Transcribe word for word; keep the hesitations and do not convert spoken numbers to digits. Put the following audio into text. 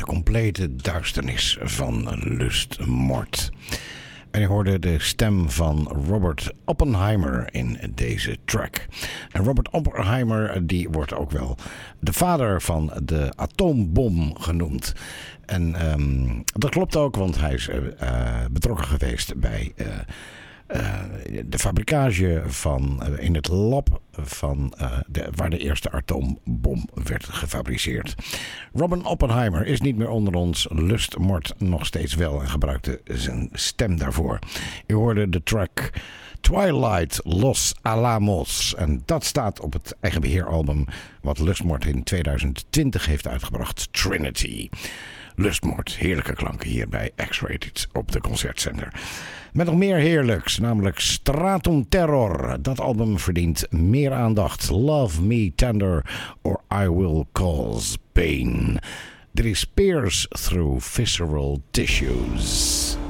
de complete duisternis van lustmoord. En je hoorde de stem van Robert Oppenheimer in deze track. En Robert Oppenheimer, die wordt ook wel de vader van de atoombom genoemd. En um, dat klopt ook, want hij is uh, betrokken geweest bij uh, uh, de fabrikage van, uh, in het lab van, uh, de, waar de eerste atoombom werd gefabriceerd. Robert Oppenheimer is niet meer onder ons, lustmoord nog steeds wel en gebruikte zijn stem daarvoor. U hoorde de track Twilight Los Alamos en dat staat op het eigen beheeralbum wat Lustmoord in tweeduizend twintig heeft uitgebracht, Trinity. Lustmoord, heerlijke klanken hier bij X-Rated op de Concertzender. Met nog meer heerlijks, namelijk Stratum Terror. Dat album verdient meer aandacht. Love Me Tender or I Will Cause Pain. Dit is Pierce Through Visceral Tissues.